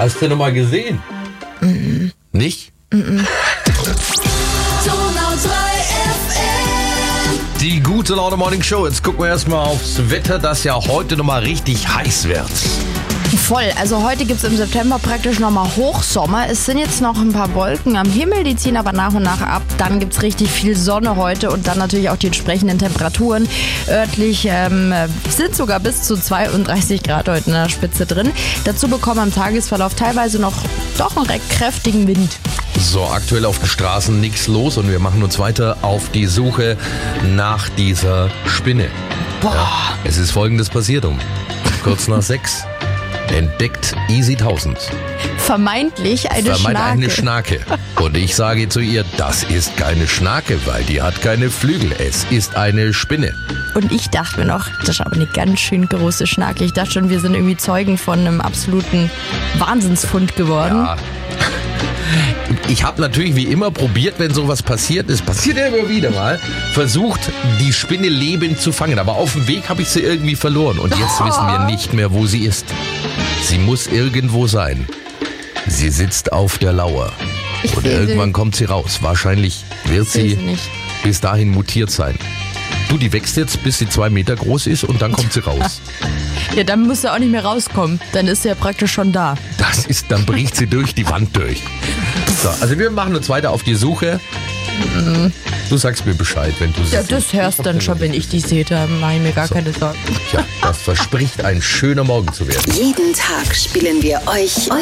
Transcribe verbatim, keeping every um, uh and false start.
Hast du noch mal gesehen? Mhm. Nicht? Mhm. Die gute Laune Morning Show. Jetzt gucken wir erstmal aufs Wetter, das ja heute nochmal richtig heiß wird. Voll. Also heute gibt es im September praktisch nochmal Hochsommer. Es sind jetzt noch ein paar Wolken am Himmel, die ziehen aber nach und nach ab. Dann gibt es richtig viel Sonne heute und dann natürlich auch die entsprechenden Temperaturen. Örtlich ähm, sind sogar bis zu zweiunddreißig Grad heute in der Spitze drin. Dazu bekommen wir im Tagesverlauf teilweise noch doch einen recht kräftigen Wind. So, aktuell auf den Straßen nichts los und wir machen uns weiter auf die Suche nach dieser Spinne. Boah. Ja, es ist Folgendes passiert um kurz nach sechs. Entdeckt Easy tausend. Vermeintlich eine Vermeint Schnake. eine Schnake. Und ich sage zu ihr, das ist keine Schnake, weil die hat keine Flügel. Es ist eine Spinne. Und ich dachte mir noch, das ist aber eine ganz schön große Schnake. Ich dachte schon, wir sind irgendwie Zeugen von einem absoluten Wahnsinnsfund geworden. Ja. Ich habe natürlich wie immer probiert, wenn sowas passiert ist, passiert ja immer wieder mal, versucht, die Spinne lebend zu fangen. Aber auf dem Weg habe ich sie irgendwie verloren. Und jetzt Oh. wissen wir nicht mehr, wo sie ist. Sie muss irgendwo sein. Sie sitzt auf der Lauer. Ich Und seh sie. irgendwann kommt sie raus. Wahrscheinlich wird seh sie sie nicht. bis dahin mutiert sein. Du, die wächst jetzt, bis sie zwei Meter groß ist und dann kommt sie raus. Ja, dann muss er auch nicht mehr rauskommen. Dann ist er ja praktisch schon da. Das ist, dann bricht sie durch die Wand durch. So, also wir machen uns weiter auf die Suche. Du sagst mir Bescheid, wenn du sie Ja, siehst. das hörst dann schon, wenn ich die sehe. Da mache ich mir gar keine Sorgen. Tja, das verspricht ein schöner Morgen zu werden. Jeden Tag spielen wir euch